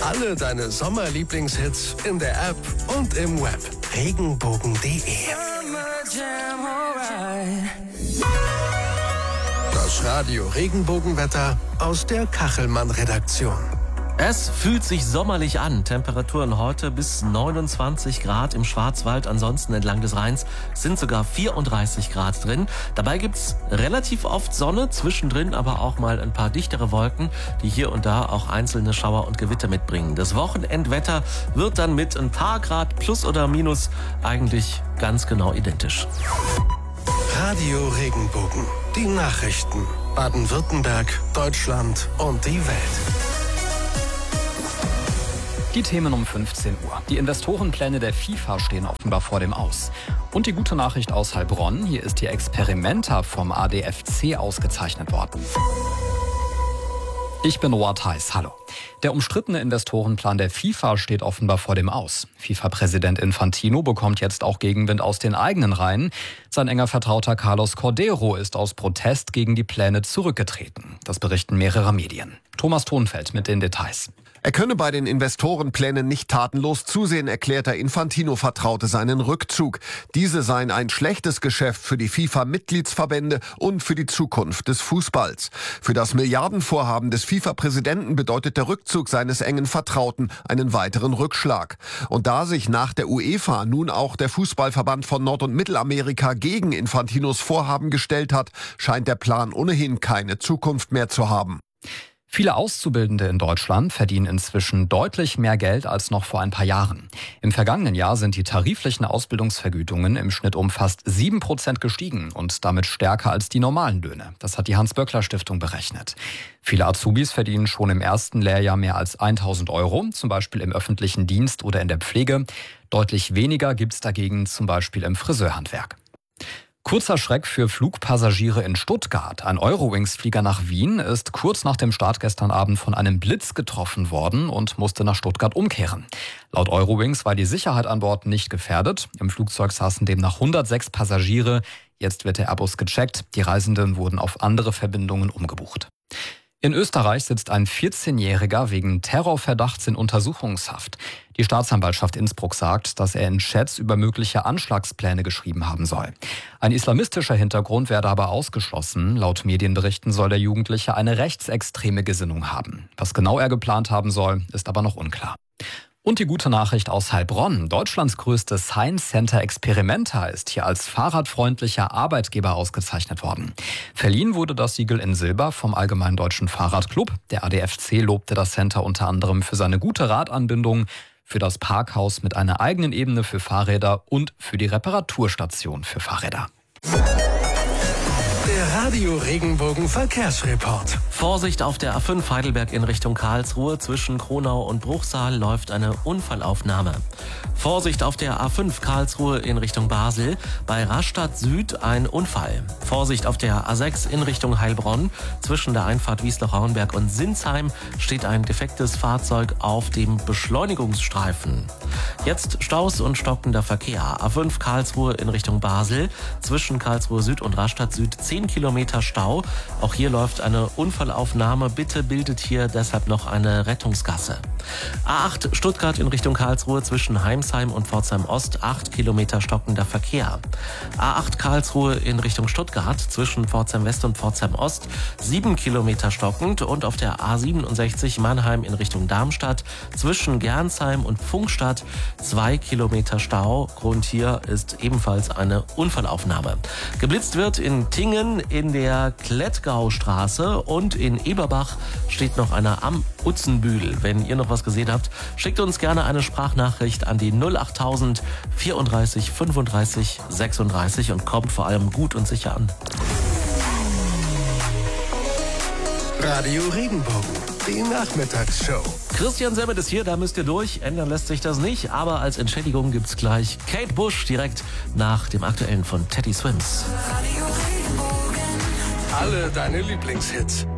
Alle deine Sommerlieblingshits in der App und im Web. Regenbogen.de. Das Radio Regenbogenwetter aus der Kachelmann-Redaktion. Es fühlt sich sommerlich an. Temperaturen heute bis 29 Grad im Schwarzwald. Ansonsten entlang des Rheins sind sogar 34 Grad drin. Dabei gibt's relativ oft Sonne, zwischendrin aber auch mal ein paar dichtere Wolken, die hier und da auch einzelne Schauer und Gewitter mitbringen. Das Wochenendwetter wird dann mit ein paar Grad plus oder minus eigentlich ganz genau identisch. Radio Regenbogen. Die Nachrichten. Baden-Württemberg, Deutschland und die Welt. Die Themen um 15 Uhr. Die Investorenpläne der FIFA stehen offenbar vor dem Aus. Und die gute Nachricht aus Heilbronn. Hier ist die Experimenta vom ADFC ausgezeichnet worden. Ich bin Noah Theis. Hallo. Der umstrittene Investorenplan der FIFA steht offenbar vor dem Aus. FIFA-Präsident Infantino bekommt jetzt auch Gegenwind aus den eigenen Reihen. Sein enger Vertrauter Carlos Cordeiro ist aus Protest gegen die Pläne zurückgetreten. Das berichten mehrere Medien. Thomas Thonfeld mit den Details. Er könne bei den Investorenplänen nicht tatenlos zusehen, erklärt der Infantino-Vertraute seinen Rückzug. Diese seien ein schlechtes Geschäft für die FIFA-Mitgliedsverbände und für die Zukunft des Fußballs. Für das Milliardenvorhaben des FIFA-Präsidenten bedeutet der Rückzug seines engen Vertrauten einen weiteren Rückschlag. Und da sich nach der UEFA nun auch der Fußballverband von Nord- und Mittelamerika gegen Infantinos Vorhaben gestellt hat, scheint der Plan ohnehin keine Zukunft mehr zu haben. Viele Auszubildende in Deutschland verdienen inzwischen deutlich mehr Geld als noch vor ein paar Jahren. Im vergangenen Jahr sind die tariflichen Ausbildungsvergütungen im Schnitt um fast 7% gestiegen und damit stärker als die normalen Löhne. Das hat die Hans-Böckler-Stiftung berechnet. Viele Azubis verdienen schon im ersten Lehrjahr mehr als 1.000 €, zum Beispiel im öffentlichen Dienst oder in der Pflege. Deutlich weniger gibt es dagegen zum Beispiel im Friseurhandwerk. Kurzer Schreck für Flugpassagiere in Stuttgart. Ein Eurowings-Flieger nach Wien ist kurz nach dem Start gestern Abend von einem Blitz getroffen worden und musste nach Stuttgart umkehren. Laut Eurowings war die Sicherheit an Bord nicht gefährdet. Im Flugzeug saßen demnach 106 Passagiere. Jetzt wird der Airbus gecheckt. Die Reisenden wurden auf andere Verbindungen umgebucht. In Österreich sitzt ein 14-Jähriger wegen Terrorverdachts in Untersuchungshaft. Die Staatsanwaltschaft Innsbruck sagt, dass er in Chats über mögliche Anschlagspläne geschrieben haben soll. Ein islamistischer Hintergrund werde aber ausgeschlossen. Laut Medienberichten soll der Jugendliche eine rechtsextreme Gesinnung haben. Was genau er geplant haben soll, ist aber noch unklar. Und die gute Nachricht aus Heilbronn. Deutschlands größtes Science Center Experimenta ist hier als fahrradfreundlicher Arbeitgeber ausgezeichnet worden. Verliehen wurde das Siegel in Silber vom Allgemeinen Deutschen Fahrradclub. Der ADFC lobte das Center unter anderem für seine gute Radanbindung, für das Parkhaus mit einer eigenen Ebene für Fahrräder und für die Reparaturstation für Fahrräder. Der Radio Regenbogen Verkehrsreport. Vorsicht auf der A5 Heidelberg in Richtung Karlsruhe. Zwischen Kronau und Bruchsal läuft eine Unfallaufnahme. Vorsicht auf der A5 Karlsruhe in Richtung Basel. Bei Rastatt Süd ein Unfall. Vorsicht auf der A6 in Richtung Heilbronn. Zwischen der Einfahrt Wiesloch-Rauenberg und Sinsheim steht ein defektes Fahrzeug auf dem Beschleunigungsstreifen. Jetzt Staus und stockender Verkehr. A5 Karlsruhe in Richtung Basel. Zwischen Karlsruhe Süd und Rastatt Süd 10 Kilometer Stau. Auch hier läuft eine Unfallaufnahme. Bitte bildet hier deshalb noch eine Rettungsgasse. A8 Stuttgart in Richtung Karlsruhe zwischen Heimsheim und Pforzheim Ost 8 Kilometer stockender Verkehr. A8 Karlsruhe in Richtung Stuttgart zwischen Pforzheim West und Pforzheim Ost 7 Kilometer stockend und auf der A67 Mannheim in Richtung Darmstadt zwischen Gernsheim und Pfungstadt 2 Kilometer Stau. Grund hier ist ebenfalls eine Unfallaufnahme. Geblitzt wird in Tingen in der Klettgaustraße und in Eberbach steht noch einer am Utzenbühl. Wenn ihr noch was gesehen habt, schickt uns gerne eine Sprachnachricht an die 08000 34 35 36 und kommt vor allem gut und sicher an. Radio Regenbogen, die Nachmittagsshow. Christian Semmert ist hier, da müsst ihr durch. Ändern lässt sich das nicht, aber als Entschädigung gibt's gleich Kate Bush direkt nach dem Aktuellen von Teddy Swims. Alle deine Lieblingshits